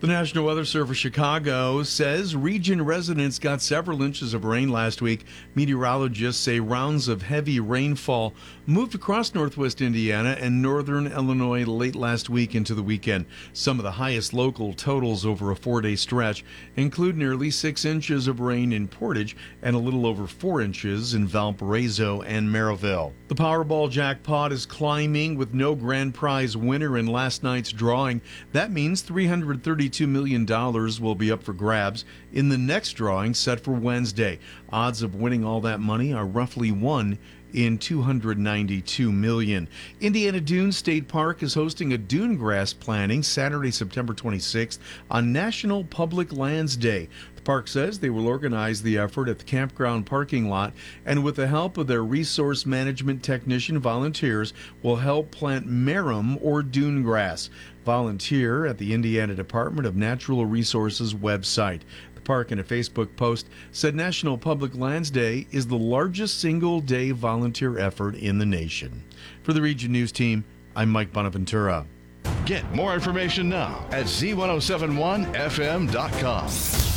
The National Weather Service Chicago says region residents got several inches of rain last week. Meteorologists say rounds of heavy rainfall moved across northwest Indiana and northern Illinois late last week into the weekend. Some of the highest local totals over a 4-day stretch include nearly 6 inches of rain in Portage and a little over 4 inches in Valparaiso and Merrillville. The Powerball jackpot is climbing with no grand prize winner in last night's drawing. That means $332 million will be up for grabs in the next drawing set for Wednesday. Odds of winning all that money are roughly 1 in 292 million. Indiana Dunes State Park is hosting a dune grass planting Saturday, September 26th on National Public Lands Day. The park says they will organize the effort at the campground parking lot, and with the help of their resource management technician, volunteers will help plant marram or dune grass. Volunteer at the Indiana Department of Natural Resources website. The park, in a Facebook post, said National Public Lands Day is the largest single-day volunteer effort in the nation. For the Region News Team, I'm Mike Bonaventura. Get more information now at z1071fm.com.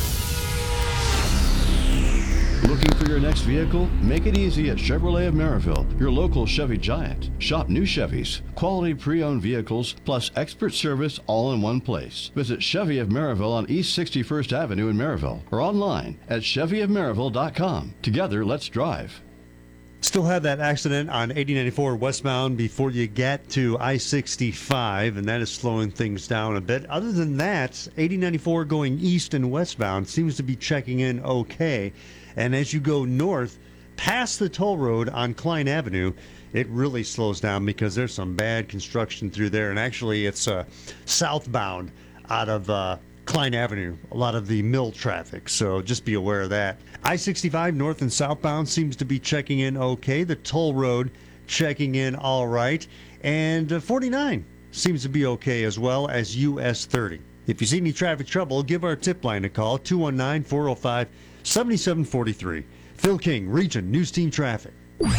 Looking for your next vehicle? Make it easy at Chevrolet of Maryville, your local Chevy giant. Shop new Chevys, quality pre-owned vehicles, plus expert service all in one place. Visit Chevy of Maryville on East 61st Avenue in Maryville or online at chevyofmaryville.com. Together, let's drive. Still have that accident on 8094 westbound before you get to I-65, and that is slowing things down a bit. Other than that, 8094 going east and westbound seems to be checking in okay. And as you go north, past the toll road on Klein Avenue, it really slows down because there's some bad construction through there. And actually, it's southbound out of Klein Avenue, a lot of the mill traffic. So just be aware of that. I-65 north and southbound seems to be checking in okay. The toll road checking in all right. And 49 seems to be okay as well as US 30. If you see any traffic trouble, give our tip line a call, 219-405-7743. Phil King, Region News Team Traffic.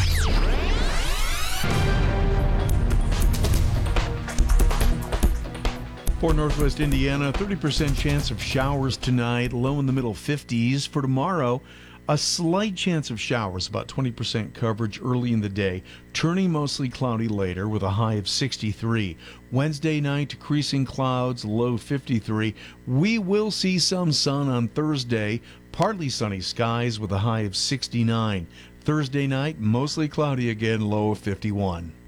For Northwest Indiana, 30% chance of showers tonight, low in the middle 50s. For tomorrow, a slight chance of showers, about 20% coverage early in the day, turning mostly cloudy later with a high of 63. Wednesday night, decreasing clouds, low 53. We will see some sun on Thursday, partly sunny skies with a high of 69. Thursday night, mostly cloudy again, low of 51.